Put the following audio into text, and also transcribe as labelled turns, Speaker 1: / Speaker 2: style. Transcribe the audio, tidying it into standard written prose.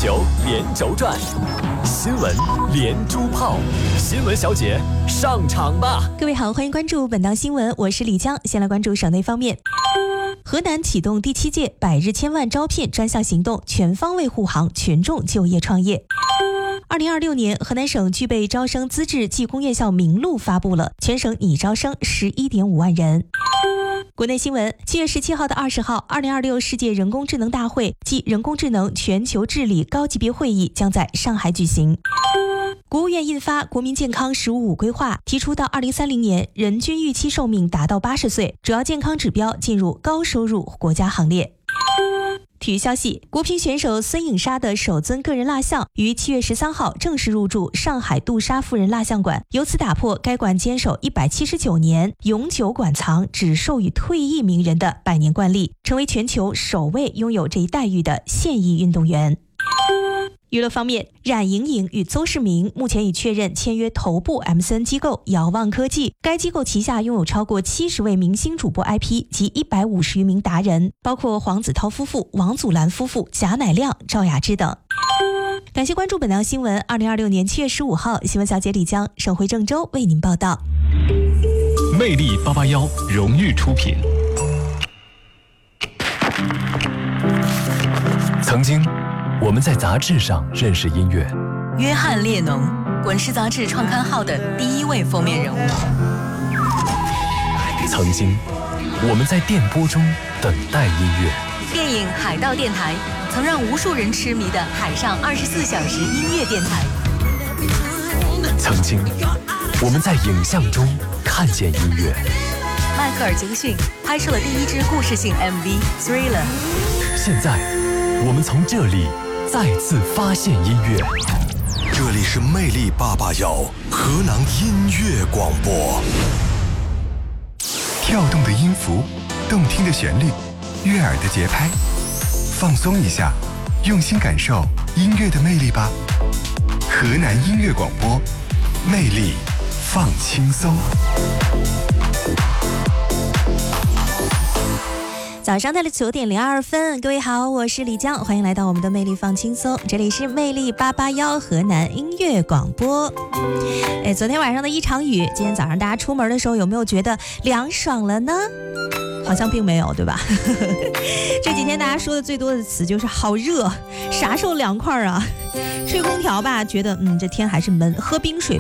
Speaker 1: 球连轴转，新闻连珠炮，新闻小姐上场吧！
Speaker 2: 各位好，欢迎关注本档新闻，我是李江。先来关注省内方面。河南启动第7届百日千万招聘专项行动，全方位护航群众就业创业。2026年，河南省具备招生资质技工院校名录发布了，全省拟招生11.5万人。国内新闻，7月17号到20号，2026世界人工智能大会暨人工智能全球治理高级别会议将在上海举行。国务院印发《国民健康“15+5”规划》，提出到2030年，人均预期寿命达到80岁，主要健康指标进入高收入国家行列。体育消息，国乒选手孙颖莎的首尊个人蜡像于7月13号正式入驻上海杜莎夫人蜡像馆，由此打破该馆坚守179年永久馆藏只授予退役名人的100年惯例，成为全球首位拥有这一待遇的现役运动员。娱乐方面，冉莹颖与邹市明目前已确认签约头部 MCN 机构遥望科技，该机构旗下拥有超过70位明星主播 IP 及150余名达人，包括黄子韬夫妇、王祖蓝夫妇、贾乃亮、赵雅芝等。感谢关注本档新闻。2026年7月15号，新闻小姐李江，省会郑州为您报道。
Speaker 1: 魅力881荣誉出品。曾经我们在杂志上认识音乐，
Speaker 3: 约翰列侬，滚石杂志创刊号的第1位封面人物。
Speaker 1: 曾经我们在电波中等待音乐，
Speaker 3: 电影《海盗电台》曾让无数人痴迷的海上24小时音乐电台。
Speaker 1: 曾经我们在影像中看见音乐，
Speaker 3: 迈克尔·杰克逊拍摄了第1支故事性 MV《Thriller》。
Speaker 1: 现在我们从这里再次发现音乐。
Speaker 4: 这里是魅力881河南音乐广播。
Speaker 5: 跳动的音符，动听的旋律，悦耳的节拍，放松一下，用心感受音乐的魅力吧。河南音乐广播，魅力放轻松。
Speaker 2: 早上的9点02分，各位好，我是李江，欢迎来到我们的魅力放轻松，这里是魅力881河南音乐广播。昨天晚上的一场雨，今天早上大家出门的时候有没有觉得凉爽了呢？好像并没有，对吧？这几天大家说的最多的词就是好热，啥时候凉快啊？吹空调吧，觉得这天还是闷；喝冰水